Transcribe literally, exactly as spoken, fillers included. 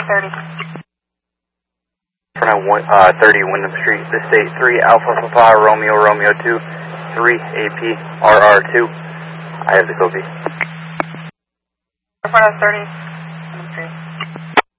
thirty. Inferno one, uh, thirty Wyndham Street, this state three Alpha Papa Romeo Romeo two, three A P R R two. I have the copy. Inferno thirty.